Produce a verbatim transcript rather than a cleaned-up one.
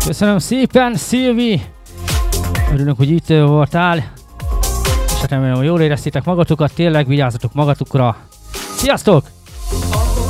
Köszönöm szépen, Szilvi! Örülünk, hogy itt voltál. És hát remélem, hogy jól éreztétek magatokat, tényleg vigyázzatok magatokra. Sziasztok!